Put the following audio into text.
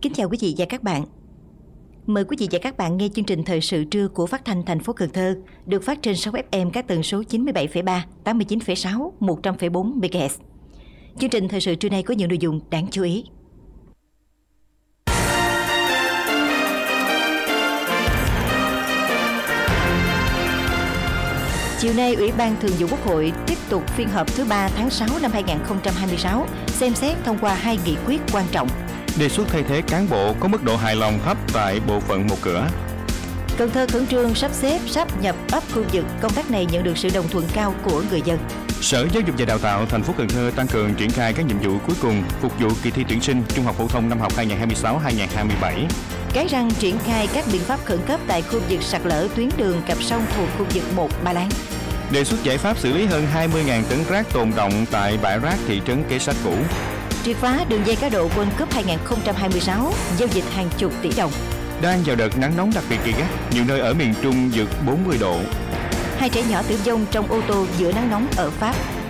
Kính chào quý vị và các bạn. Mời quý vị và các bạn nghe chương trình Thời sự trưa của Phát thanh thành phố Cần Thơ, được phát trên 6 FM các tần số 97,3, 89,6, 100,4 MHz. Chương trình Thời sự trưa nay có những nội dung đáng chú ý. Chiều nay, Ủy ban Thường vụ Quốc hội tiếp tục phiên họp thứ 3 tháng 6 năm 2026, xem xét thông qua 2 nghị quyết quan trọng. Đề xuất thay thế cán bộ có mức độ hài lòng thấp tại bộ phận một cửa. Cần Thơ khẩn trương sắp xếp sáp nhập ấp khu vực, công tác này nhận được sự đồng thuận cao của người dân. Sở Giáo dục và Đào tạo thành phố Cần Thơ tăng cường triển khai các nhiệm vụ cuối cùng phục vụ kỳ thi tuyển sinh trung học phổ thông năm học 2026-2027. Cái Răng triển khai các biện pháp khẩn cấp tại khu vực sạt lở tuyến đường cặp sông thuộc khu vực 1 Ba Láng. Đề xuất giải pháp xử lý hơn 20.000 tấn rác tồn đọng tại bãi rác thị trấn Kế Sách cũ. Triệt phá đường dây cá độ World Cup 2026, giao dịch hàng chục tỷ đồng. Đang vào đợt nắng nóng đặc biệt gay gắt, nhiều nơi ở miền Trung vượt 40 độ. 2 trẻ nhỏ tử vong trong ô tô giữa nắng nóng ở Pháp.